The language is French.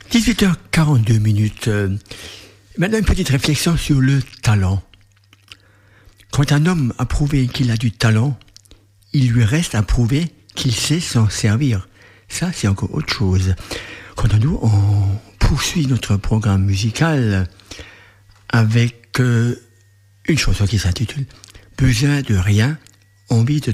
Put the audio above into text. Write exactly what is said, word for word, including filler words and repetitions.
dix-huit heures quarante-deux minutes. Euh, maintenant, une petite réflexion sur le talent. Quand un homme a prouvé qu'il a du talent, il lui reste à prouver qu'il sait s'en servir. Ça, c'est encore autre chose. Quant à nous, on poursuit notre programme musical avec euh, une chanson qui s'intitule « Besoin de rien, envie de toi ».